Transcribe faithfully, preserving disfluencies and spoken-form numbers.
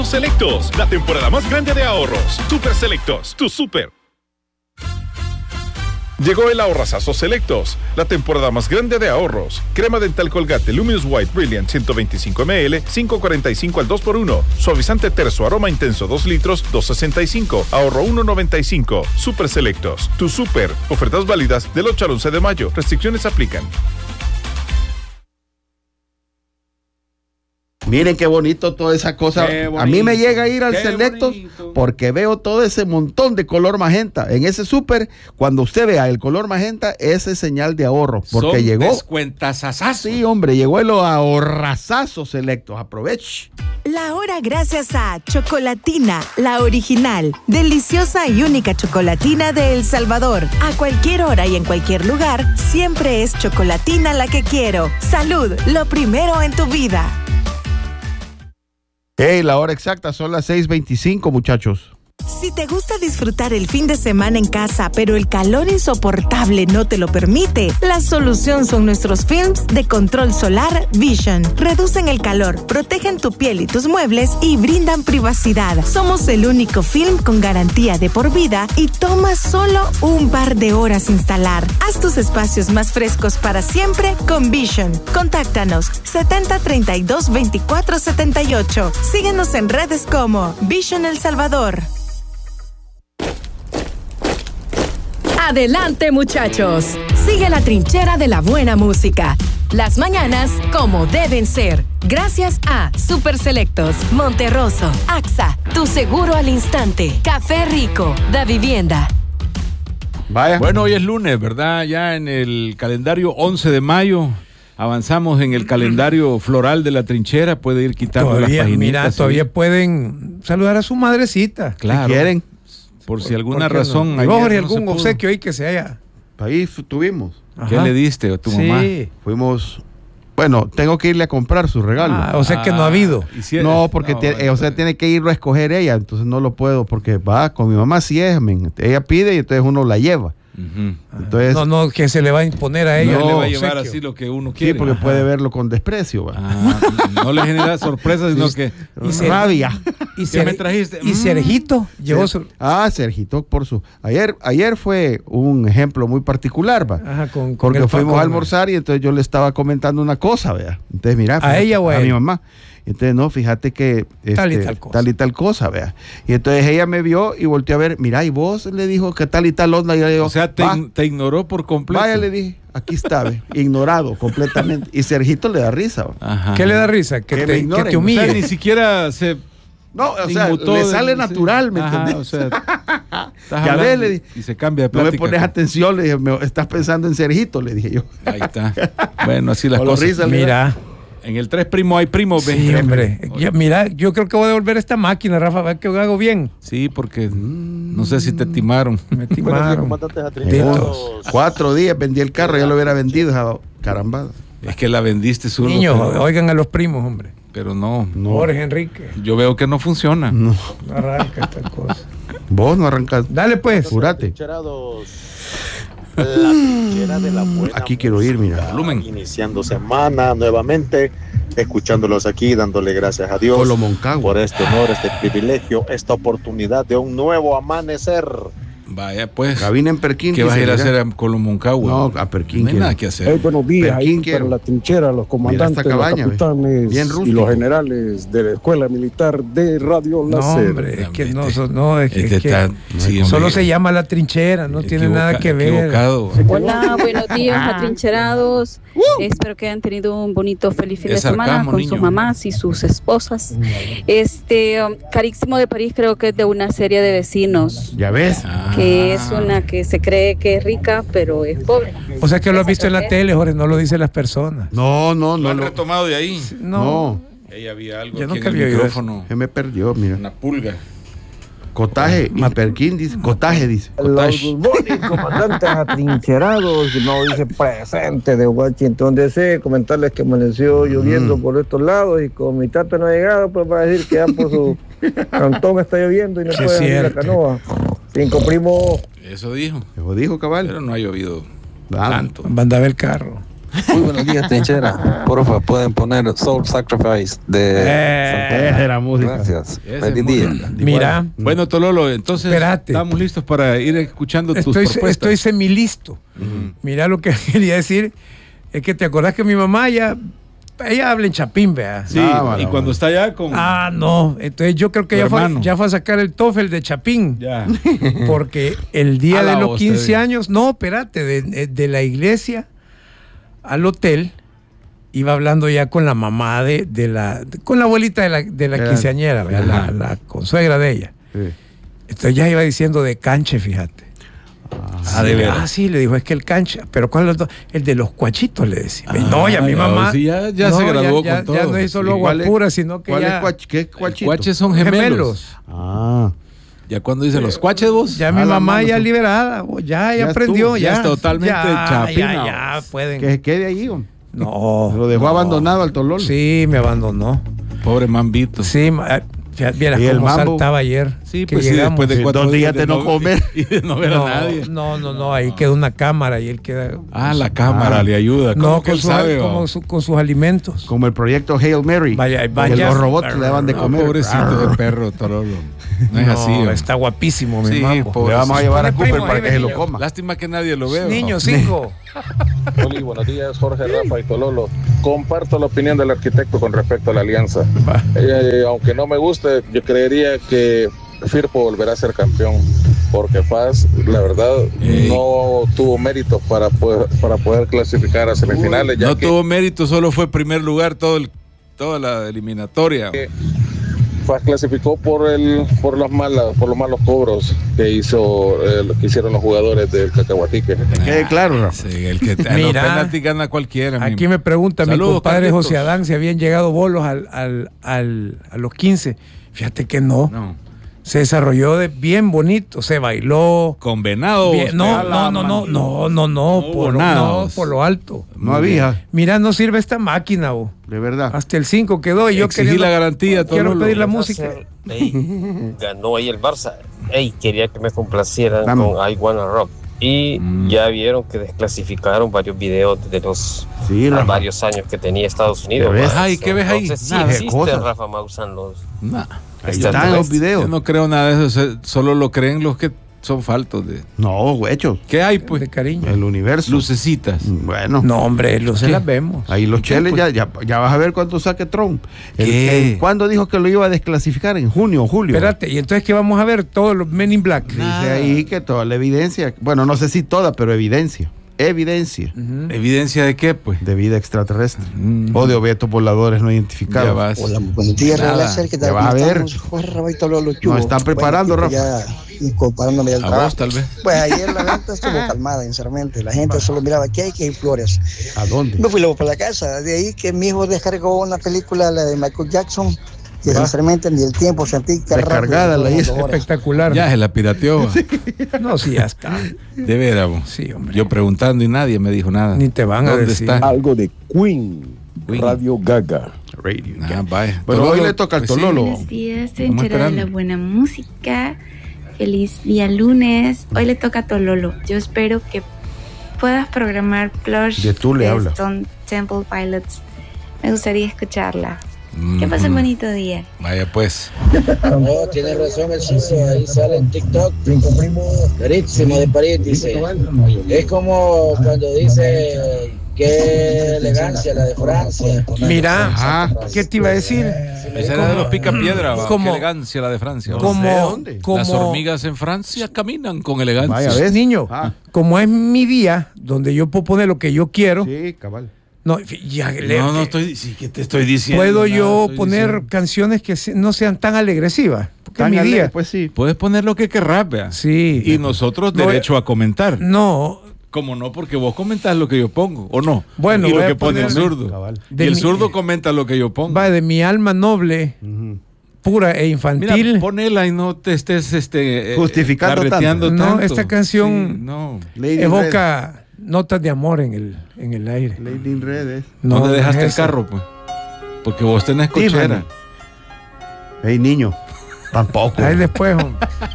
Selectos, la temporada más grande de ahorros. Super Selectos, tu super. Llegó el ahorrazazo Selectos, la temporada más grande de ahorros. Crema dental Colgate Luminous White Brilliant ciento veinticinco mililitros, cinco cuarenta y cinco al dos por uno. Suavizante terso, aroma intenso dos litros, dos sesenta y cinco. Ahorro uno noventa y cinco. Super Selectos, tu super. Ofertas válidas del ocho al once de mayo. Restricciones aplican. Miren qué bonito toda esa cosa. A mí me llega a ir al Selectos porque veo todo ese montón de color magenta. En ese súper, cuando usted vea el color magenta, ese es señal de ahorro. Porque Son llegó. descuentasazazos. Sí, hombre, llegó el ahorrazazo Selectos. Aproveche. La hora gracias a Chocolatina, la original, deliciosa y única chocolatina de El Salvador. A cualquier hora y en cualquier lugar, siempre es Chocolatina la que quiero. Salud, lo primero en tu vida. Hey, la hora exacta son las seis veinticinco, muchachos. Si te gusta disfrutar el fin de semana en casa, pero el calor insoportable no te lo permite, la solución son nuestros films de control solar Vision. Reducen el calor, protegen tu piel y tus muebles y brindan privacidad. Somos el único film con garantía de por vida y toma solo un par de horas instalar. Haz tus espacios más frescos para siempre con Vision. Contáctanos setenta treinta y dos veinticuatro setenta y ocho. Síguenos en redes como Vision El Salvador. Adelante, muchachos. Sigue la trinchera de la buena música. Las mañanas como deben ser. Gracias a Super Selectos, Monterroso, A X A, Tu Seguro al Instante, Café Rico, Da Vivienda. Vaya. Bueno, hoy es lunes, ¿verdad? Ya en el calendario once de mayo. Avanzamos en el calendario floral de la trinchera. Puede ir quitando todavía, las paginitas. Mira, todavía pueden saludar a su madrecita. Claro. Si quieren. Por si alguna ¿Por qué razón. no? ayer ¿Vos, no algún se pudo. obsequio ahí que se haya? Ahí tuvimos. ¿Qué Ajá. le diste a tu Sí. mamá? Fuimos. Bueno, tengo que irle a comprar su regalo. Ah, o sea que no ha habido. ¿Y si- No, porque no, tiene- bueno, o sea, tiene que irlo a escoger ella, entonces no lo puedo, porque va, con mi mamá sí es, men. Ella pide y entonces uno la lleva. Ujú. Entonces, No, no, que se le va a imponer a ella. No el le va a llevar obsequio. así lo que uno sí, quiere. porque Ajá. puede verlo con desprecio, va. Ah, no le genera sorpresas, sino que. Y se- Rabia. Y, ¿Qué me trajiste? y Mm. Sergito llevó su... Ah, Sergito, por su. Ayer, ayer fue un ejemplo muy particular, va. Ajá, con, con Porque el fuimos Paco, a almorzar y entonces yo le estaba comentando una cosa, vea. Entonces, mira, ¿A ella o a a él? mi mamá. Entonces, no, fíjate que Tal y este, tal cosa. tal y tal cosa, vea. Y entonces ella me vio y volteó a ver, mira, y vos le dijo que tal y tal onda. Y yo le digo, O sea, te, "Va, te ignoró por completo. vaya, le dije, aquí está, ve, ignorado completamente. Y Sergito le da risa, va. Ajá. ¿Qué le da risa? Que, Que me te, que ignoren. te O sea, humille. ni siquiera se. No, o sea, inmutó le de- sale sí. natural, ¿me Ajá, entendés? O sea, estás Ya hablando ves, le dije, y se cambia de no me plática. pones atención, le dije, me- estás pensando en Sergito, le dije yo. Ahí está. Bueno, así las Con la cosas. risa, Mira, En el tres primo hay primos, ve. sí, hombre. Ya, mira, yo creo que voy a devolver esta máquina, Rafa, a ver que hago bien. Sí, porque no sé si te timaron. Me timaron. Unos Cuatro días vendí el carro, ya lo hubiera vendido, esa carambada. Es que la vendiste solo. Niños, pero, oigan a los primos, hombre. pero no. No. Jorge Enrique, Yo veo que no funciona. No, no arranca esta cosa. vos no arrancas. Dale pues. Jurate. La trinchera de la buena Aquí quiero ir, mira. Volumen. Iniciando semana nuevamente, escuchándolos aquí, dándole gracias a Dios Colo Moncagua. por este honor, este privilegio, esta oportunidad de un nuevo amanecer. Vaya, pues. Cabina en Perquín. ¿Qué vas a ir a dice, hacer mira. a Colomoncagua? No, a Perquín No hay quiero. nada que hacer. Hey, buenos días, Perquín ahí quiero. para la trinchera, los comandantes, esta cabaña, los capitanes bien y rústico. los generales de la Escuela Militar de Radio No, Láser. hombre, es que no, Este- so- no, es que, Este es que está- sí, solo hombre, se llama la trinchera, no tiene equivoca- nada que ver. Equivocado. Hola, buenos días, atrincherados. Espero que hayan tenido un bonito, feliz fin Es de semana sarcasmo, con niño. sus mamás y sus esposas. Este, um, Carísimo de París creo que es de una serie de vecinos, Ya ves. Ah. que es una que se cree que es rica, pero es pobre. O sea que lo has visto en la Esa tele, Jorge, no lo dicen las personas. No, no, ¿Lo no. han No, retomado de ahí? No. no. Ahí había algo Yo aquí nunca en el había oído micrófono. Se me perdió, mira. Una pulga. Cotaje. Y Perquín dice. Cotaje dice. Los good comandantes atrincherados, no dice presente de Washington D C, comentarles que amaneció lloviendo Mm. por estos lados y como mi tata no ha llegado, pues va a decir que ya por su cantón está lloviendo y no Sí, puede venir la cierto. canoa. Cinco primo. Eso dijo. Eso dijo, cabal. Pero no ha llovido Nada. tanto. Mandaba el carro. Muy buenos días, trinchera. Porfa, pueden poner Soul Sacrifice de eh, esa era música. Gracias. Feliz día. Mira. Bueno, Tololo, entonces Espérate. estamos listos para ir escuchando tus estoy, propuestas. Estoy semilisto. Uh-huh. Mira lo que quería decir. Es que te acordás que mi mamá ya ella habla en chapín, vea. Sí, ah, bueno, y cuando bueno. está allá con... Ah, no. Entonces yo creo que ya fue, ya fue a sacar el TOEFL de chapín. Ya. Porque el día de los quince años, no, espérate, de, de la iglesia al hotel, iba hablando ya con la mamá de, de la... con la abuelita de la, de la quinceañera, ¿vea? La, la consuegra de ella. Sí. Entonces ya iba diciendo de canche, fíjate. Ah, sí, ah, sí, le dijo, es que el cancha, pero ¿cuál es el, el de los cuachitos? Le decía. Ah, no, y a mi mamá. Sí, ya ya no, se graduó ya, con todo. Ya no es solo agua pura, sino que ¿cuál ya. Es cuach, ¿Qué cuachito? Cuaches son gemelos. gemelos. Ah. Ya cuando dice los cuaches vos. Ya mi mamá mano, ya tú. liberada, ya, ya, ya aprendió, ya. Ya es totalmente ya, chapina. Ya, ya, pueden. Que se quede ahí, hombre. No. Lo dejó no. abandonado al Tololo. Sí, me abandonó. Pobre mambito. Sí, vieras cómo saltaba ayer. Sí, pues sí, después de cuatro dos días de no, no comer y de no ver no, a nadie. No, no, no, ahí queda una cámara y él queda. Ah, la cámara ah, le ayuda. No, con, su, sabe, como su, con sus alimentos. Como el proyecto Hail Mary. Vaya, vaya. Que los robots le daban de comer. No, pobrecito de perro, Tololo. No es no, así. Está guapísimo, mi sí, mambo. Le vamos a llevar a Cooper para que se lo coma. Lástima que nadie lo vea. Niño, cinco. Hola, buenos días, Jorge, Rafa y Tololo. Comparto la opinión del arquitecto con respecto a la alianza. Eh, aunque no me guste, yo creería que Firpo volverá a ser campeón, porque F A S, la verdad, Ey. no tuvo mérito para poder, para poder clasificar a semifinales. Uy, ya no que tuvo mérito, solo fue primer lugar todo el, toda la eliminatoria. F A S clasificó por el por las malas por los malos cobros que hizo eh, que hicieron los jugadores del Cacahuatique. Quede claro, Rafa. Sí, el que Mira, los penaltis gana cualquiera. Aquí me pregunta Saludos, mi compadre Carlitos. José Adán si habían llegado bolos al, al, al, a los quince. Fíjate que no. No. Se desarrolló de bien bonito, se bailó. Con venado. Bien, no, no, no, no, no, no, no, no, por, no, por lo alto. No había. Mira, no sirve esta máquina, oh. De verdad. Hasta el cinco quedó y yo quería la garantía. Quiero todo pedir lo... la música. Ey, ganó ahí el Barça. Ey, quería que me complacieran Vamos. con I Wanna Rock. Y mm. ya vieron que desclasificaron varios videos de los sí, varios años que tenía Estados Unidos. ¿Qué ves ahí? ¿Qué ves ahí? Entonces sí nada, existen, Rafa Maussan, los... Nah. Ahí están los videos. Yo no creo nada de eso, solo lo creen los que son faltos de... No, hechos. ¿Qué hay, pues? De cariño. El universo. Lucecitas. Bueno. No, hombre, luces las vemos. Ahí los cheles, pues? ya, ya, ya vas a ver cuánto saque Trump. El, el, ¿Cuándo dijo que lo iba a desclasificar? En junio o julio. Espérate, ¿y entonces qué vamos a ver? Todos los Men in Black. Dice ah. ahí que toda la evidencia, bueno, no sé si toda, pero evidencia. Evidencia. Uh-huh. ¿Evidencia de qué, pues? De vida extraterrestre. Uh-huh. O de objetos voladores no identificados. Ya vas. Hola, buen día, ¿qué tal? Va a ver. Nos están preparando, bueno, Rafa. Ya incorporándome al trabajo. A vos, tal vez. Pues ayer la venta estuvo calmada, sinceramente. La gente solo miraba qué hay, que hay flores. ¿A dónde? Me fui luego para la casa. De ahí que mi hijo descargó una película, la de Michael Jackson. Y sinceramente ni el tiempo sentí que descargada la hizo espectacular. Ya se la pirateó. Sí. No, sí, ya está. De veras, sí, hombre. Yo preguntando y nadie me dijo nada. Ni te van a decir. Está? Algo de Queen, Queen. Radio Gaga. Radio ah, Gaga. Vaya. Pero hoy le toca al pues Tololo. Sí. Buenos días, trinchera de la buena música. Feliz día lunes. Hoy le toca a Tololo. Yo espero que puedas programar Plush de, tú le de habla. Stone Temple Pilots. Me gustaría escucharla. Que pase un bonito día. Vaya pues. No, tiene razón el Chizo, ahí sale en TikTok. Carísimo de París, dice. Es como cuando dice qué elegancia la de Francia. Mira, Ajá. ¿qué te iba a decir? Esa era de los picapiedra, qué elegancia la de Francia. Como, como las hormigas en Francia caminan con elegancia. Vaya, ¿ves, niño? Ah. Como es mi día, donde yo puedo poner lo que yo quiero. Sí, cabal. No, ya, le, no, no estoy, sí, ¿qué te estoy diciendo? Puedo nada, yo estoy poner diciendo. canciones que no sean tan agresivas. Porque tan es mi alegre, día. Pues sí. Puedes poner lo que querrás, vea. Sí. Y nosotros no, derecho a comentar. No. Como no, porque vos comentás lo que yo pongo, ¿o no? Bueno, y lo que pone el zurdo. Y el zurdo mi, comenta lo que yo pongo. Va de mi alma noble, uh-huh. pura e infantil. Mira, ponela y no te estés este, justificando tanto. tanto. No, tanto. esta canción sí, no. evoca notas de amor en el, en el aire. Lady in Red, ¿eh? No, ¿dónde dejaste el carro, pues? Porque vos tenés cochera. Ey, niño, tampoco. Ahí después, hombre.